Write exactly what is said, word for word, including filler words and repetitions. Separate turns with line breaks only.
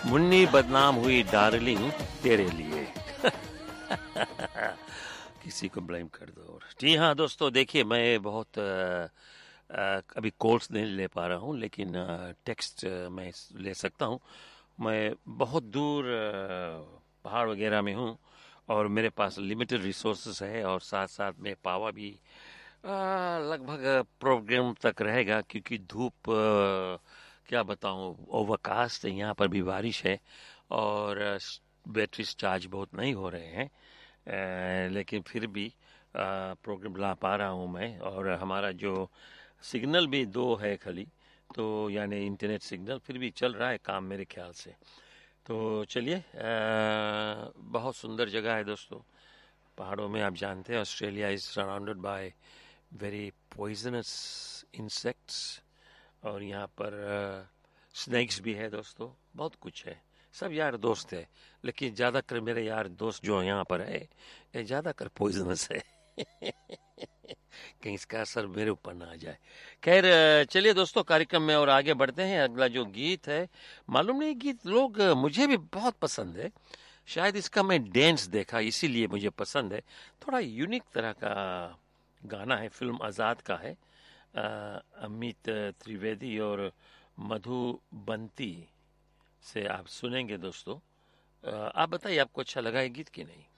मुन्नी बदनाम हुई डार्लिंग तेरे लिए। किसी को ब्लेम कर दो। जी हाँ दोस्तों, देखिए मैं बहुत आ, आ, अभी कोर्स नहीं ले पा रहा हूँ, लेकिन टेक्स्ट मैं ले सकता हूँ। मैं बहुत दूर आ, पहाड़ वगैरह में हूँ और मेरे पास लिमिटेड रिसोर्सेस है, और साथ साथ में पावा भी आ, लगभग प्रोग्राम तक रहेगा, क्योंकि धूप आ, क्या बताऊं, ओवरकास्ट है, यहाँ पर भी बारिश है और बैटरी चार्ज बहुत नहीं हो रहे हैं। अ, लेकिन फिर भी प्रोग्राम ला पा रहा हूँ मैं, और हमारा जो सिग्नल भी दो है खाली, तो यानी इंटरनेट सिग्नल फिर भी चल रहा है काम मेरे ख्याल से। तो चलिए, अ, बहुत सुंदर जगह है दोस्तों। पहाड़ों में आप जानते हैं Australia is surrounded by very poisonous insects, और यहाँ पर स्नैक्स भी है दोस्तों, बहुत कुछ है। सब यार दोस्त है, लेकिन ज़्यादातर मेरे यार दोस्त जो यहाँ पर है ये ज़्यादातर पॉइजनस है। कहीं इसका असर मेरे ऊपर ना आ जाए। खैर, अ, चलिए दोस्तों, कार्यक्रम में और आगे बढ़ते हैं। अगला जो गीत है, मालूम नहीं, गीत लोग अ, मुझे भी बहुत पसंद है। शायद इसका मैं डांस देखा इसीलिए मुझे पसंद है। थोड़ा यूनिक तरह का गाना है, फिल्म आज़ाद का है। अ, अमित त्रिवेदी और मधु बंती से आप सुनेंगे दोस्तों। अ, आप बताइए, आपको अच्छा लगा ये गीत कि नहीं?